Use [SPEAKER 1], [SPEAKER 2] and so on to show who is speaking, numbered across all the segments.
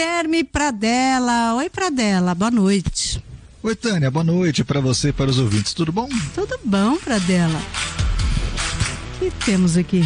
[SPEAKER 1] Guilherme Pradella. Oi, Pradella, boa noite.
[SPEAKER 2] Oi, Tânia, boa noite para você e para os ouvintes. Tudo bom?
[SPEAKER 1] Tudo bom, Pradella. O que temos aqui?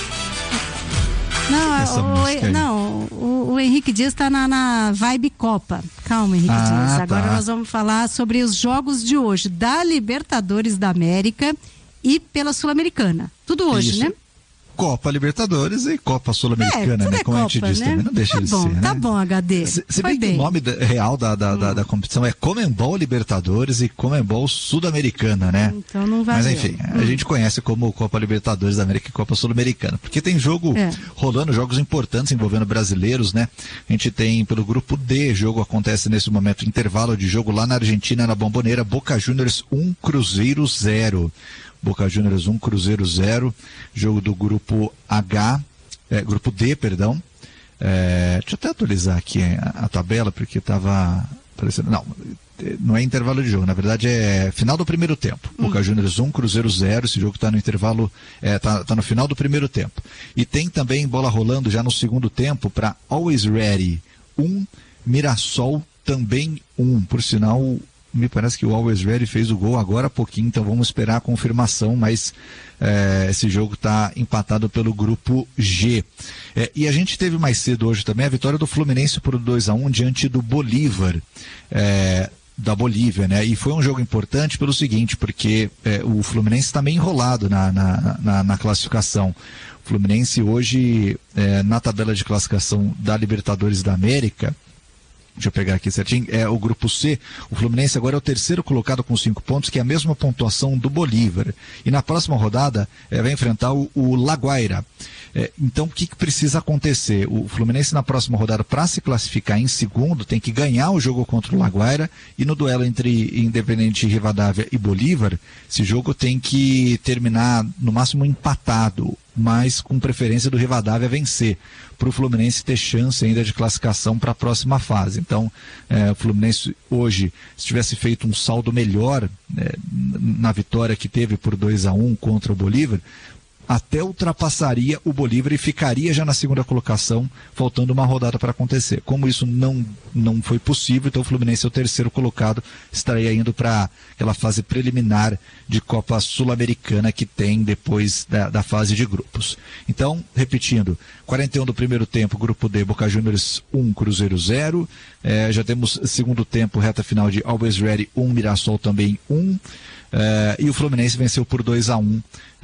[SPEAKER 1] Não, o Henrique Dias está na vibe Copa. Calma, Henrique Dias. Agora nós vamos falar sobre os jogos de hoje, da Libertadores da América e pela Sul-Americana. Tudo hoje,
[SPEAKER 2] Isso.
[SPEAKER 1] né?
[SPEAKER 2] Copa Libertadores e Copa Sul-Americana, né? Como Copa, a gente disse, né? Também não deixa de ser, né?
[SPEAKER 1] Tá bom, HD.
[SPEAKER 2] Se bem que o nome real da competição é Conmebol Libertadores e Conmebol Sul-Americana, né?
[SPEAKER 1] Então não vai.
[SPEAKER 2] Mas enfim, a gente conhece como Copa Libertadores da América e Copa Sul-Americana, porque tem jogo rolando, jogos importantes envolvendo brasileiros, né? A gente tem pelo grupo D, jogo acontece nesse momento, intervalo de jogo lá na Argentina, na Bombonera, Boca Juniors 1, Cruzeiro 0. Boca Juniors 1, Cruzeiro 0, jogo do grupo grupo D, perdão. Deixa eu até atualizar aqui a tabela, porque estava aparecendo. Não é intervalo de jogo, na verdade é final do primeiro tempo. Boca Juniors 1, Cruzeiro 0, esse jogo está no intervalo, tá no final do primeiro tempo. E tem também bola rolando já no segundo tempo para Always Ready 1, Mirassol também 1, por sinal. Me parece que o Always Ready fez o gol agora há pouquinho, então vamos esperar a confirmação, mas esse jogo está empatado pelo grupo G. E a gente teve mais cedo hoje também a vitória do Fluminense por 2-1 diante do Bolívar, da Bolívia, né? E foi um jogo importante pelo seguinte, porque o Fluminense está meio enrolado na classificação. O Fluminense hoje, na tabela de classificação da Libertadores da América, deixa eu pegar aqui certinho, o grupo C, o Fluminense agora é o terceiro colocado com 5 pontos, que é a mesma pontuação do Bolívar. E na próxima rodada vai enfrentar o La Guaira. Então o que precisa acontecer? O Fluminense na próxima rodada, para se classificar em segundo, tem que ganhar o jogo contra o La Guaira, e no duelo entre Independente Rivadavia e Bolívar, esse jogo tem que terminar no máximo empatado, mas com preferência do Rivadavia vencer, para o Fluminense ter chance ainda de classificação para a próxima fase. Então, o Fluminense hoje, se tivesse feito um saldo melhor na vitória que teve por 2-1 contra o Bolívar, até ultrapassaria o Bolívar e ficaria já na segunda colocação, faltando uma rodada para acontecer. Como isso não foi possível, então o Fluminense é o terceiro colocado, estaria indo para aquela fase preliminar de Copa Sul-Americana que tem depois da fase de grupos. Então, repetindo, 41 do primeiro tempo, grupo D, Boca Juniors 1, Cruzeiro 0. Já temos segundo tempo, reta final de Always Ready 1, Mirassol também 1. E o Fluminense venceu por 2-1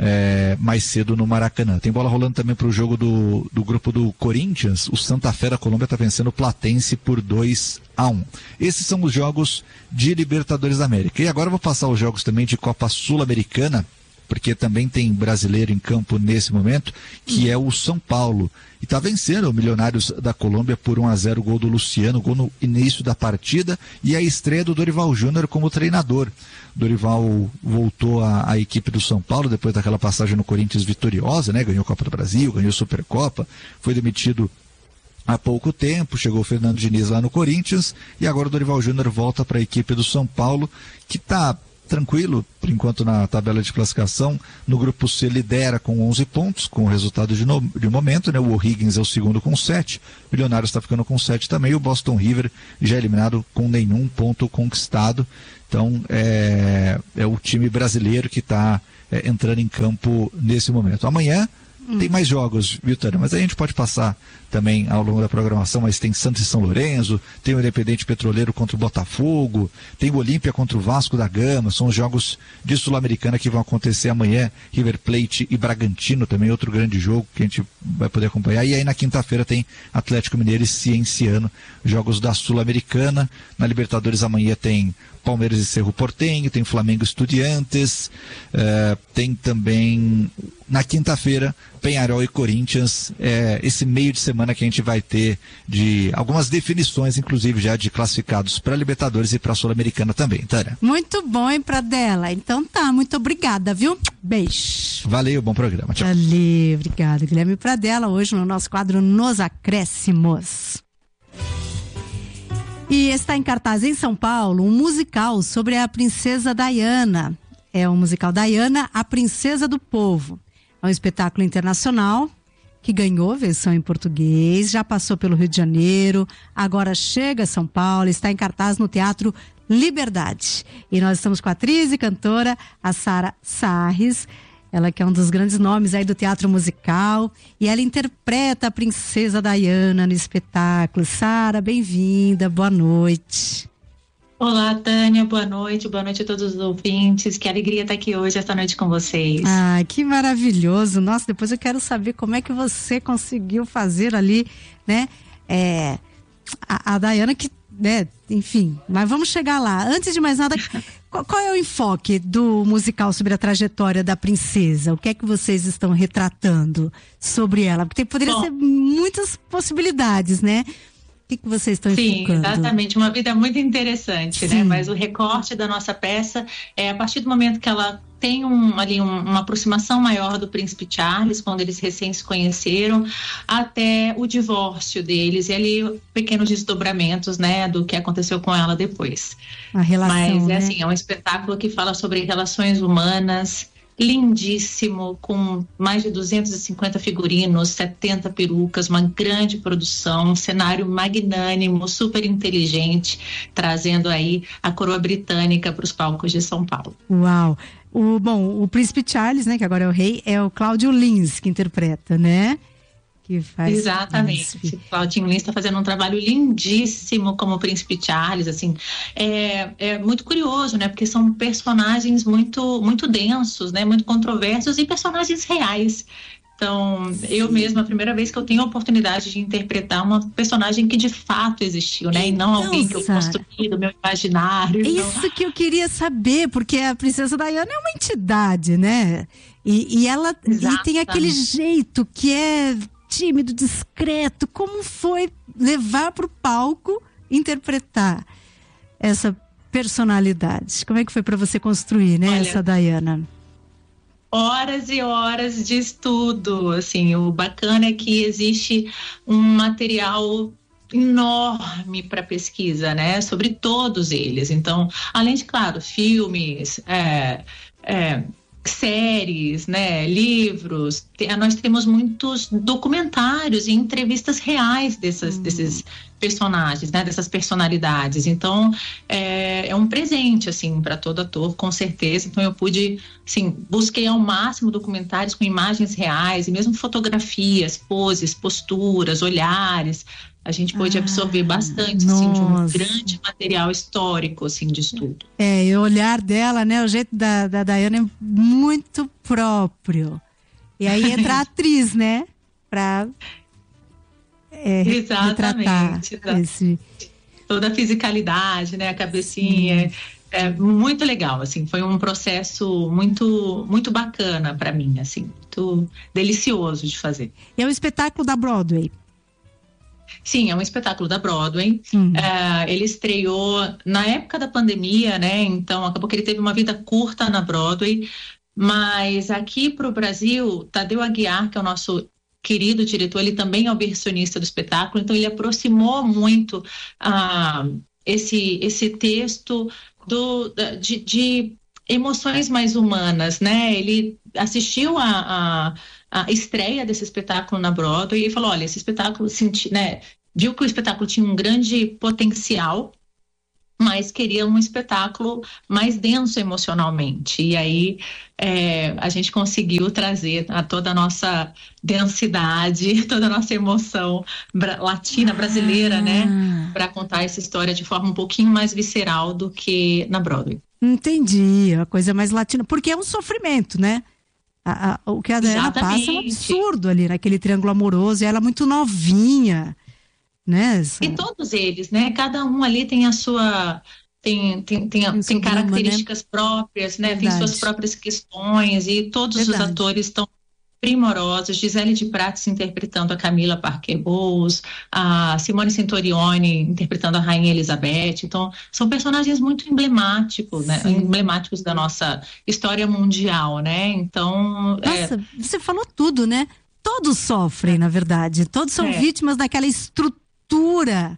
[SPEAKER 2] mais cedo no Maracanã. Tem bola rolando também para o jogo do grupo do Corinthians. O Santa Fé da Colômbia está vencendo o Platense por 2-1. Esses são os jogos de Libertadores da América. E agora eu vou passar os jogos também de Copa Sul-Americana, porque também tem brasileiro em campo nesse momento, que é o São Paulo. E está vencendo o Milionários da Colômbia por 1-0, gol do Luciano, gol no início da partida, e a estreia do Dorival Júnior como treinador. Dorival voltou à equipe do São Paulo depois daquela passagem no Corinthians vitoriosa, né? Ganhou a Copa do Brasil, ganhou a Supercopa, foi demitido há pouco tempo, chegou o Fernando Diniz lá no Corinthians, e agora o Dorival Júnior volta para a equipe do São Paulo, que está tranquilo, por enquanto, na tabela de classificação. No grupo C lidera com 11 pontos, com o resultado de momento, né? O O'Higgins é o segundo com 7, o Milionários está ficando com 7 também, e o Boston River já eliminado com nenhum ponto conquistado. Então é o time brasileiro que está entrando em campo nesse momento. Amanhã tem mais jogos, viu, Tânia? Mas aí a gente pode passar também ao longo da programação, mas tem Santos e São Lourenço, tem o Independente Petroleiro contra o Botafogo, tem o Olímpia contra o Vasco da Gama, são os jogos de Sul-Americana que vão acontecer amanhã, River Plate e Bragantino também, outro grande jogo que a gente vai poder acompanhar, e aí na quinta-feira tem Atlético Mineiro e Cienciano, jogos da Sul-Americana. Na Libertadores amanhã tem Palmeiras e Cerro Porteño, tem Flamengo e Estudiantes, tem também na quinta-feira Peñarol e Corinthians, esse meio de semana que a gente vai ter de algumas definições, inclusive já de classificados para Libertadores e para a Sul-Americana também, Tânia.
[SPEAKER 1] Muito bom, hein, Pradella? Então tá, muito obrigada, viu? Beijo.
[SPEAKER 2] Valeu, bom programa. Tchau.
[SPEAKER 1] Valeu, obrigado, Guilherme Pradella, hoje no nosso quadro Nos Acréscimos. E está em cartaz em São Paulo um musical sobre a princesa Diana. É o musical Diana, a Princesa do Povo. É um espetáculo internacional que ganhou versão em português, já passou pelo Rio de Janeiro, agora chega a São Paulo, está em cartaz no Teatro Liberdade. E nós estamos com a atriz e cantora, a Sara Sarris, ela que é um dos grandes nomes aí do teatro musical, e ela interpreta a princesa Diana no espetáculo. Sara, bem-vinda, boa noite.
[SPEAKER 3] Olá, Tânia, boa noite a todos os ouvintes, que alegria estar aqui hoje, esta noite com vocês.
[SPEAKER 1] Ah, que maravilhoso, nossa, depois eu quero saber como é que você conseguiu fazer ali, né, a Diana que, né, enfim, mas vamos chegar lá. Antes de mais nada, qual é o enfoque do musical sobre a trajetória da princesa? O que é que vocês estão retratando sobre ela? Porque poderia ser muitas possibilidades, né? O que vocês estão enfocando?
[SPEAKER 3] Sim, exatamente, uma vida muito interessante, né? Mas o recorte da nossa peça é a partir do momento que ela tem uma aproximação maior do príncipe Charles, quando eles recém se conheceram, até o divórcio deles, e ali pequenos desdobramentos, né, do que aconteceu com ela depois.
[SPEAKER 1] A relação,
[SPEAKER 3] mas
[SPEAKER 1] né?
[SPEAKER 3] Assim, é um espetáculo que fala sobre relações humanas, lindíssimo, com mais de 250 figurinos, 70 perucas, uma grande produção, um cenário magnânimo, super inteligente, trazendo aí a coroa britânica para os palcos de São Paulo.
[SPEAKER 1] Uau! O príncipe Charles, né, que agora é o rei, é o Claudio Lins que interpreta, né? Que faz
[SPEAKER 3] Exatamente. Claudinho Lins está fazendo um trabalho lindíssimo como príncipe Charles, assim, é muito curioso, né, porque são personagens muito densos, né, muito controversos e personagens reais. Então, eu mesma, a primeira vez que eu tenho a oportunidade de interpretar uma personagem que de fato existiu, né, e não alguém que eu construí do meu imaginário.
[SPEAKER 1] É isso que eu queria saber, porque a princesa Diana é uma entidade, né, e ela e tem aquele jeito que é tímido, discreto. Como foi levar para o palco, interpretar essa personalidade? Como é que foi para você construir, né, essa Diana?
[SPEAKER 3] Horas e horas de estudo, assim, o bacana é que existe um material enorme para pesquisa, né, sobre todos eles. Então, além de, claro, filmes, séries, né, livros, nós temos muitos documentários e entrevistas reais desses personagens, né, dessas personalidades. Então é um presente, assim, para todo ator, com certeza. Então eu pude, assim, busquei ao máximo documentários com imagens reais e mesmo fotografias, poses, posturas, olhares. A gente pôde absorver bastante, assim, de um grande material histórico, assim, de estudo.
[SPEAKER 1] E o olhar dela, né, o jeito da Diana é muito próprio. E aí entra a atriz, né, para retratar
[SPEAKER 3] toda a fisicalidade, né, a cabecinha. É muito legal, assim, foi um processo muito bacana para mim, assim, muito delicioso de fazer.
[SPEAKER 1] E é um espetáculo da Broadway.
[SPEAKER 3] Sim, é um espetáculo da Broadway. Ele estreou na época da pandemia, né? Então acabou que ele teve uma vida curta na Broadway, mas aqui para o Brasil, Tadeu Aguiar, que é o nosso querido diretor, ele também é o versionista do espetáculo, então ele aproximou muito esse texto de emoções mais humanas, né? Ele assistiu a estreia desse espetáculo na Broadway e falou, olha, esse espetáculo, né, viu que o espetáculo tinha um grande potencial, mas queria um espetáculo mais denso emocionalmente. E aí a gente conseguiu trazer toda a nossa densidade, toda a nossa emoção latina, brasileira, né, para contar essa história de forma um pouquinho mais visceral do que na Broadway.
[SPEAKER 1] Entendi, a coisa mais latina, porque é um sofrimento, né? O que a Diana passa é um absurdo ali naquele triângulo amoroso, e ela é muito novinha, né?
[SPEAKER 3] E todos eles, né? Cada um ali tem a sua... Tem características próprias, né? Tem suas próprias questões, e todos os atores estão primorosos. Gisele de Prates interpretando a Camila Parker Bowles, a Simone Centurione interpretando a Rainha Elizabeth. Então, são personagens muito emblemáticos, né? Emblemáticos da nossa história mundial, né? Então...
[SPEAKER 1] Nossa, você falou tudo, né? Todos sofrem, na verdade. Todos são vítimas daquela estrutura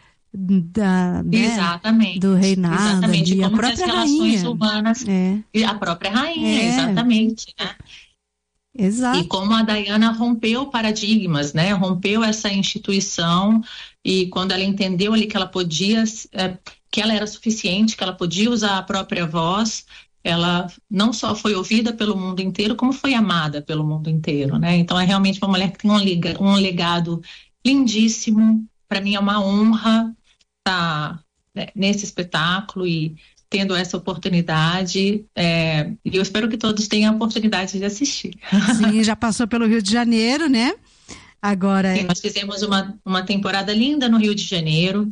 [SPEAKER 1] do reinado.
[SPEAKER 3] Exatamente.
[SPEAKER 1] Ali,
[SPEAKER 3] como
[SPEAKER 1] a própria
[SPEAKER 3] as relações
[SPEAKER 1] rainha.
[SPEAKER 3] humanas. E a própria rainha, exatamente, né?
[SPEAKER 1] Exato.
[SPEAKER 3] E como a Dayana rompeu paradigmas, né? Rompeu essa instituição, e quando ela entendeu ali que ela podia, que ela era suficiente, que ela podia usar a própria voz, ela não só foi ouvida pelo mundo inteiro, como foi amada pelo mundo inteiro, né? Então é realmente uma mulher que tem um legado lindíssimo. Para mim é uma honra estar, né, nesse espetáculo e tendo essa oportunidade, e eu espero que todos tenham a oportunidade de assistir.
[SPEAKER 1] Sim, já passou pelo Rio de Janeiro, né? Agora...
[SPEAKER 3] Sim, nós fizemos uma temporada linda no Rio de Janeiro,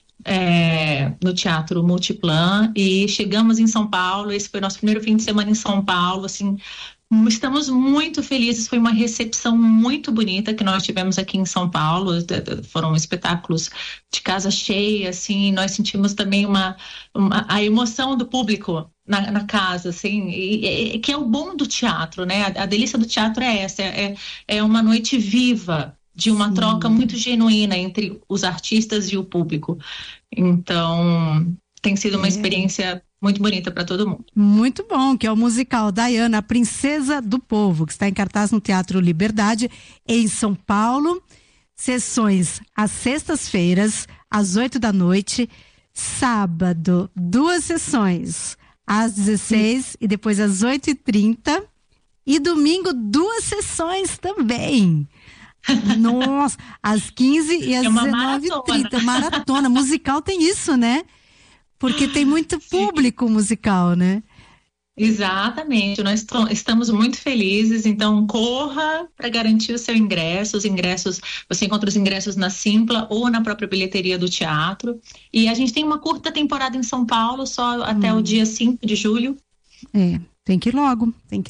[SPEAKER 3] no Teatro Multiplan, e chegamos em São Paulo. Esse foi o nosso primeiro fim de semana em São Paulo, assim, estamos muito felizes. Foi uma recepção muito bonita que nós tivemos aqui em São Paulo. Foram espetáculos de casa cheia, assim. Nós sentimos também a emoção do público na casa, assim, que é o bom do teatro, né? A delícia do teatro é essa, é uma noite viva, de uma troca muito genuína entre os artistas e o público. Então, tem sido uma experiência muito bonita para todo mundo.
[SPEAKER 1] Muito bom, que é o musical Dayana, a Princesa do Povo, que está em cartaz no Teatro Liberdade, em São Paulo. Sessões às sextas-feiras, às 8h, sábado, 2 sessões, às 16h e depois às 8h30, e domingo 2 sessões também. Nossa, às 15h e às 19h30. Maratona. Musical tem isso, né? Porque tem muito público musical, né?
[SPEAKER 3] Exatamente, nós estamos muito felizes, então corra para garantir o seu ingresso. Os ingressos, você encontra os ingressos na Simpla ou na própria bilheteria do teatro. E a gente tem uma curta temporada em São Paulo, só até o dia 5 de julho.
[SPEAKER 1] Tem que ir logo,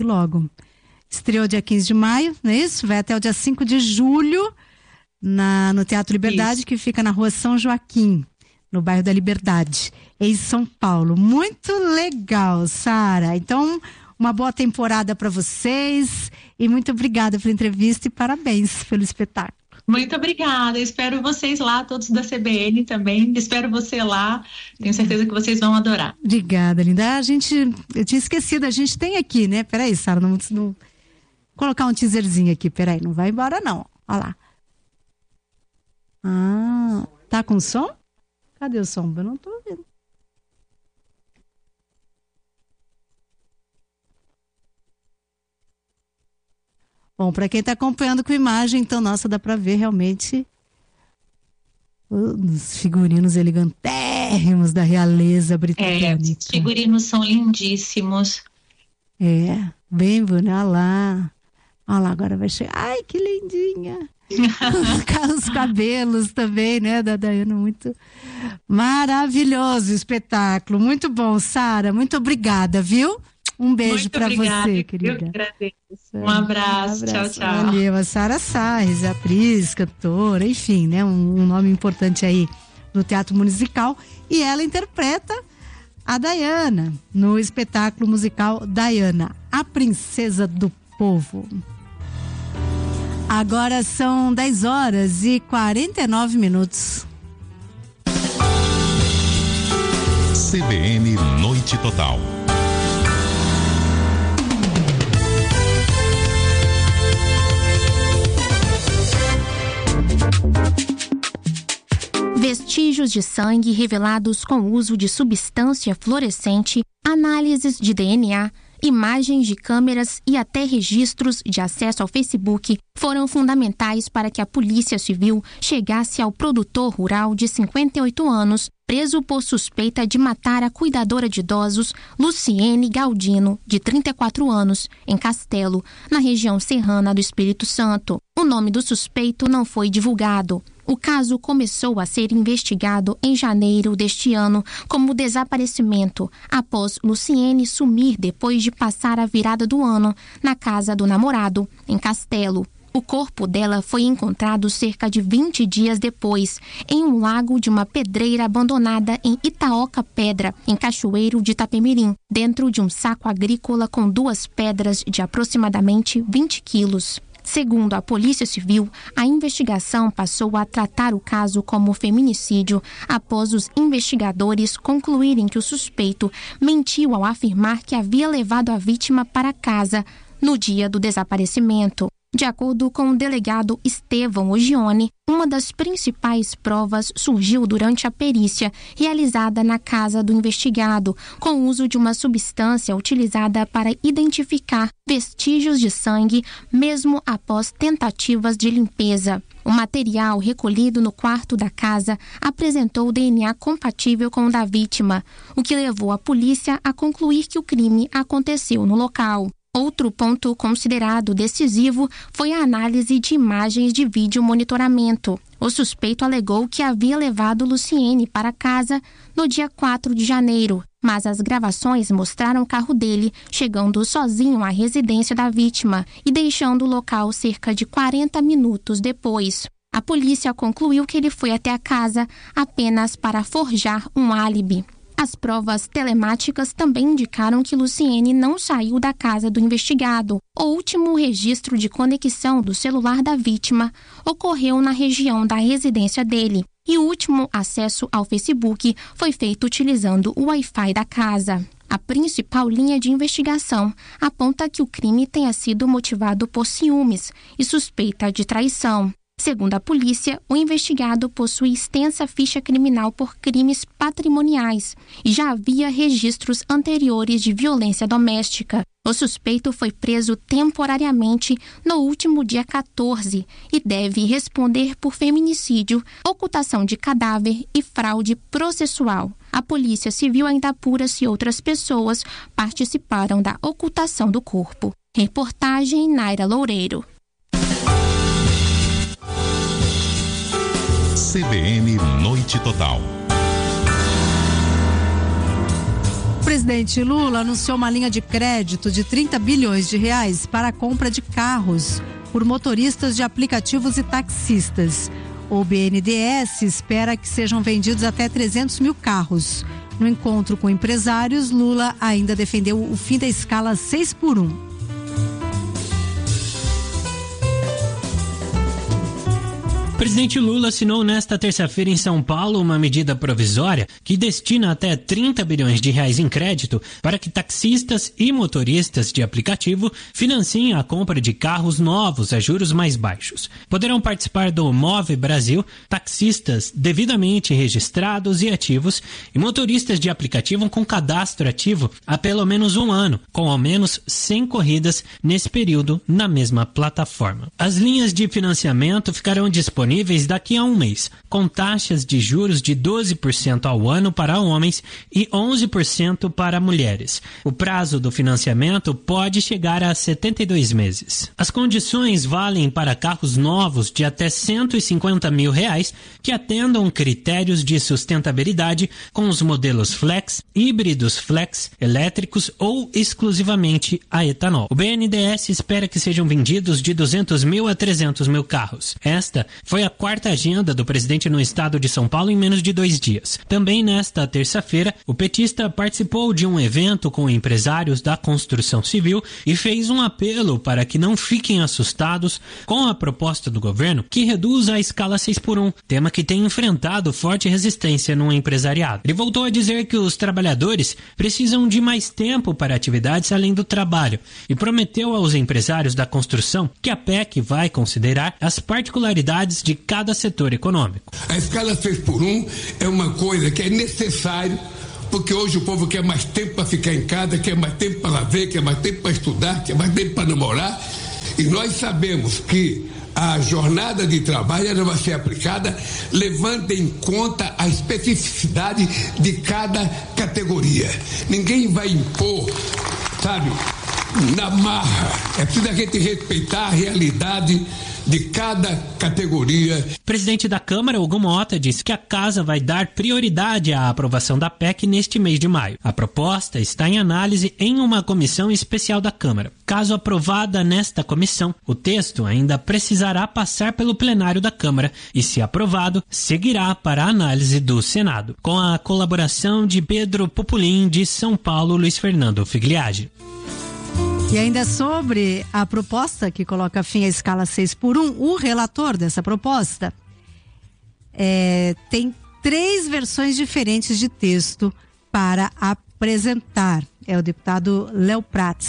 [SPEAKER 1] Estreou dia 15 de maio, não é isso? Vai até o dia 5 de julho no Teatro Liberdade, isso, que fica na Rua São Joaquim, no bairro da Liberdade, em São Paulo. Muito legal, Sara. Então, uma boa temporada para vocês e muito obrigada pela entrevista e parabéns pelo espetáculo.
[SPEAKER 3] Muito obrigada, espero vocês lá, todos da CBN também, espero você lá, tenho certeza que vocês vão adorar.
[SPEAKER 1] Obrigada, linda. Eu tinha esquecido, a gente tem aqui, né? Peraí, Sara, não... colocar um teaserzinho aqui, peraí, não vai embora não, olha lá. Tá com som? Cadê o som? Eu não tô ouvindo. Bom, para quem está acompanhando com imagem, então, nossa, dá para ver realmente os figurinos elegantérrimos da realeza britânica.
[SPEAKER 3] Os figurinos são lindíssimos.
[SPEAKER 1] Bem bonito, olha lá, agora vai chegar. Ai, que lindinha! Os cabelos também, né, da Dayana, muito maravilhoso o espetáculo, muito bom, Sara, muito obrigada, viu? Um beijo para você, querida.
[SPEAKER 3] Eu agradeço. Um abraço. Tchau, tchau.
[SPEAKER 1] Valeu, a Sara Sarres, atriz, cantora, enfim, né, um nome importante aí no teatro musical, e ela interpreta a Dayana no espetáculo musical Dayana, a Princesa do Povo. Agora são 10h49.
[SPEAKER 4] CBN Noite Total.
[SPEAKER 5] Vestígios de sangue revelados com o uso de substância fluorescente, análises de DNA, imagens de câmeras e até registros de acesso ao Facebook foram fundamentais para que a Polícia Civil chegasse ao produtor rural de 58 anos, preso por suspeita de matar a cuidadora de idosos Luciene Galdino, de 34 anos, em Castelo, na região serrana do Espírito Santo. O nome do suspeito não foi divulgado. O caso começou a ser investigado em janeiro deste ano como desaparecimento, após Luciene sumir depois de passar a virada do ano na casa do namorado, em Castelo. O corpo dela foi encontrado cerca de 20 dias depois, em um lago de uma pedreira abandonada em Itaoca Pedra, em Cachoeiro de Itapemirim, dentro de um saco agrícola com 2 pedras de aproximadamente 20 quilos. Segundo a Polícia Civil, a investigação passou a tratar o caso como feminicídio após os investigadores concluírem que o suspeito mentiu ao afirmar que havia levado a vítima para casa no dia do desaparecimento. De acordo com o delegado Estevão Ogione, uma das principais provas surgiu durante a perícia realizada na casa do investigado, com o uso de uma substância utilizada para identificar vestígios de sangue, mesmo após tentativas de limpeza. O material recolhido no quarto da casa apresentou DNA compatível com o da vítima, o que levou a polícia a concluir que o crime aconteceu no local. Outro ponto considerado decisivo foi a análise de imagens de vídeo monitoramento. O suspeito alegou que havia levado Luciene para casa no dia 4 de janeiro, mas as gravações mostraram o carro dele chegando sozinho à residência da vítima e deixando o local cerca de 40 minutos depois. A polícia concluiu que ele foi até a casa apenas para forjar um álibi. As provas telemáticas também indicaram que Luciene não saiu da casa do investigado. O último registro de conexão do celular da vítima ocorreu na região da residência dele. E o último acesso ao Facebook foi feito utilizando o Wi-Fi da casa. A principal linha de investigação aponta que o crime tenha sido motivado por ciúmes e suspeita de traição. Segundo a polícia, o investigado possui extensa ficha criminal por crimes patrimoniais e já havia registros anteriores de violência doméstica. O suspeito foi preso temporariamente no último dia 14 e deve responder por feminicídio, ocultação de cadáver e fraude processual. A Polícia Civil ainda apura se outras pessoas participaram da ocultação do corpo. Reportagem Naira Loureiro.
[SPEAKER 4] CBN Noite Total.
[SPEAKER 1] O presidente Lula anunciou uma linha de crédito de 30 bilhões de reais para a compra de carros por motoristas de aplicativos e taxistas. O BNDES espera que sejam vendidos até 300 mil carros. No encontro com empresários, Lula ainda defendeu o fim da escala 6x1.
[SPEAKER 6] O presidente Lula assinou nesta terça-feira em São Paulo uma medida provisória que destina até 30 bilhões de reais em crédito para que taxistas e motoristas de aplicativo financiem a compra de carros novos a juros mais baixos. Poderão participar do Move Brasil taxistas devidamente registrados e ativos e motoristas de aplicativo com cadastro ativo há pelo menos um ano, com ao menos 100 corridas nesse período na mesma plataforma. As linhas de financiamento ficarão disponíveis daqui a um mês, com taxas de juros de 12% ao ano para homens e 11% para mulheres. O prazo do financiamento pode chegar a 72 meses. As condições valem para carros novos de até 150 mil reais que atendam critérios de sustentabilidade com os modelos Flex, híbridos Flex, elétricos ou exclusivamente a etanol. O BNDES espera que sejam vendidos de 200 mil a 300 mil carros. Esta foi a quarta agenda do presidente no estado de São Paulo em menos de 2 dias. Também nesta terça-feira, o petista participou de um evento com empresários da construção civil e fez um apelo para que não fiquem assustados com a proposta do governo que reduz a escala 6x1, tema que tem enfrentado forte resistência no empresariado. Ele voltou a dizer que os trabalhadores precisam de mais tempo para atividades além do trabalho e prometeu aos empresários da construção que a PEC vai considerar as particularidades de cada setor econômico.
[SPEAKER 7] A escala 6x1 é uma coisa que é necessário, porque hoje o povo quer mais tempo para ficar em casa, quer mais tempo para lavar, quer mais tempo para estudar, quer mais tempo para namorar, e nós sabemos que a jornada de trabalho ela vai ser aplicada levando em conta a especificidade de cada categoria. Ninguém vai impor, sabe, na marra. É preciso a gente respeitar a realidade de cada categoria.
[SPEAKER 6] O presidente da Câmara, Hugo Mota, disse que a Casa vai dar prioridade à aprovação da PEC neste mês de maio. A proposta está em análise em uma comissão especial da Câmara. Caso aprovada nesta comissão, o texto ainda precisará passar pelo plenário da Câmara e, se aprovado, seguirá para a análise do Senado, com a colaboração de Pedro Pupulim, de São Paulo, Luiz Fernando Figliagi.
[SPEAKER 1] E ainda sobre a proposta que coloca fim à escala 6x1, o relator dessa proposta tem 3 versões diferentes de texto para apresentar. É o deputado Léo Prats.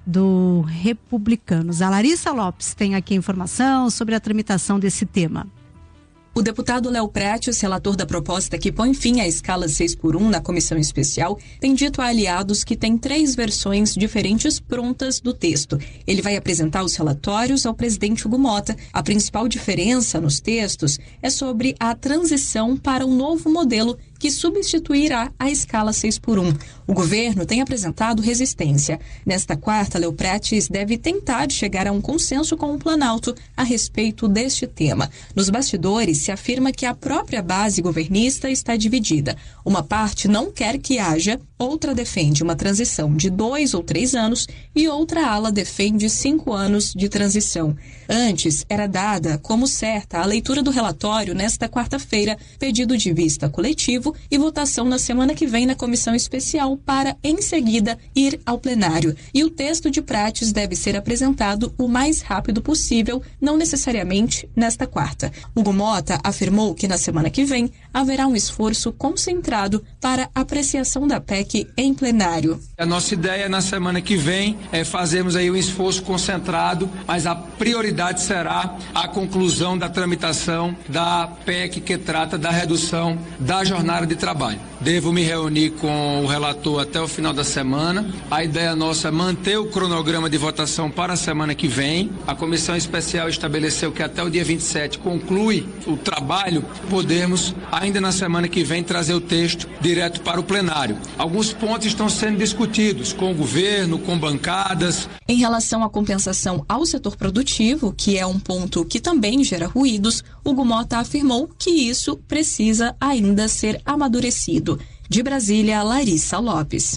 [SPEAKER 1] do Republicanos. A Larissa Lopes tem aqui informação sobre a tramitação desse tema.
[SPEAKER 8] O deputado Léo Prates, relator da proposta que põe fim à escala 6x1 na comissão especial, tem dito a aliados que tem 3 versões diferentes prontas do texto. Ele vai apresentar os relatórios ao presidente Hugo Mota. A principal diferença nos textos é sobre a transição para um novo modelo que substituirá a escala 6x1. O governo tem apresentado resistência. Nesta quarta, Léo Prates deve tentar chegar a um consenso com o Planalto a respeito deste tema. Nos bastidores, se afirma que a própria base governista está dividida. Uma parte não quer que haja, outra defende uma transição de 2 ou 3 anos e outra ala defende 5 anos de transição. Antes, era dada como certa a leitura do relatório nesta quarta-feira, pedido de vista coletivo e votação na semana que vem na comissão especial para, em seguida, ir ao plenário. E o texto de Prates deve ser apresentado o mais rápido possível, não necessariamente nesta quarta. Hugo Mota afirmou que na semana que vem haverá um esforço concentrado para apreciação da PEC em plenário.
[SPEAKER 9] A nossa ideia na semana que vem é fazermos aí um esforço concentrado, mas a prioridade será a conclusão da tramitação da PEC que trata da redução da jornada de trabalho. Devo me reunir com o relator até o final da semana. A ideia nossa é manter o cronograma de votação para a semana que vem. A comissão especial estabeleceu que até o dia 27 conclui o trabalho, podermos ainda na semana que vem trazer o texto direto para o plenário. Alguns pontos estão sendo discutidos com o governo, com bancadas.
[SPEAKER 8] Em relação à compensação ao setor produtivo, que é um ponto que também gera ruídos, Hugo Mota afirmou que isso precisa ainda ser amadurecido. De Brasília, Larissa Lopes.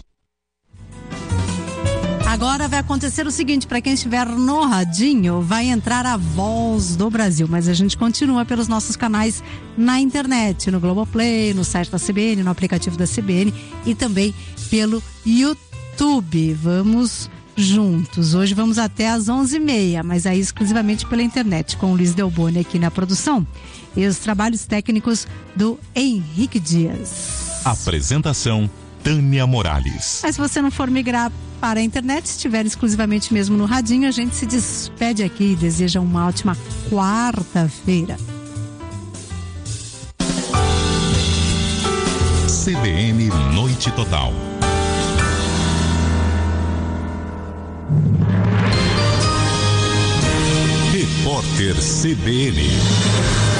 [SPEAKER 1] Agora vai acontecer o seguinte, para quem estiver no radinho, vai entrar a Voz do Brasil, mas a gente continua pelos nossos canais na internet, no Globoplay, no site da CBN, no aplicativo da CBN e também pelo YouTube. Vamos juntos. Hoje vamos até às 11h30, mas aí exclusivamente pela internet, com o Luiz Delboni aqui na produção e os trabalhos técnicos do Henrique Dias.
[SPEAKER 4] Apresentação, Tânia Morales.
[SPEAKER 1] Mas se você não for migrar para a internet, estiver exclusivamente mesmo no radinho, a gente se despede aqui e deseja uma ótima quarta-feira.
[SPEAKER 4] CBN Noite Total. Repórter CBN.